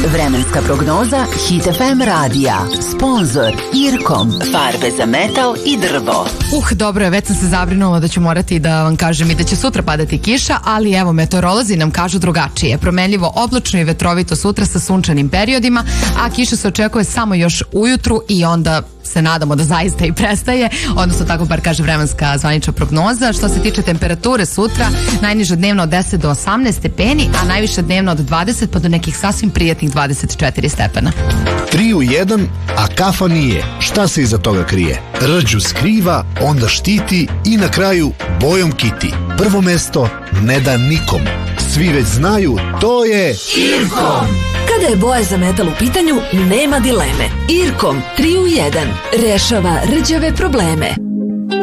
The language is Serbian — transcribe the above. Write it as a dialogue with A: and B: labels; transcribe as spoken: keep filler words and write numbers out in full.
A: Vremenska prognoza Hit F M radija. Sponzor Irkom. Farbe za metal i drvo.
B: Uh, dobro je, već sam se zabrinula da ću morati da vam kažem i da će sutra padati kiša, ali evo, meteorolozi nam kažu drugačije. Promenljivo oblačno i vetrovito sutra sa sunčanim periodima, a kiša se očekuje samo još ujutru i onda se nadamo da zaista i prestaje, odnosno tako bar kaže vremenska zvanična prognoza. Što se tiče temperature sutra, najniža dnevno od deset do osamnaest stepeni, a najviša dnevno od dvadeset pa do nekih sasvim prijatnih dvadeset četiri stepena.
C: Tri u jedan, a kafa nije. Šta se iza toga krije? Rđu skriva, onda štiti i na kraju bojom kiti. Prvo mesto ne da nikom. Svi već znaju, to je Irkom.
D: Kada je boja za metal u pitanju, nema dileme. Irkom tri u jedan rešava rđave probleme.